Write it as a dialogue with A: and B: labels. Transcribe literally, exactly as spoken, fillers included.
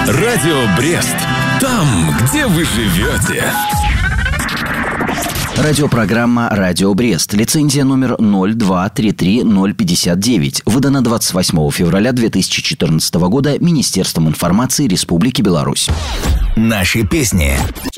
A: Радио Брест. Там, где вы живете.
B: Радиопрограмма «Радио Брест». Лицензия номер ноль два три три ноль пятьдесят девять. Выдана двадцать восьмого февраля две тысячи четырнадцатого года Министерством информации Республики Беларусь.
A: Наши песни.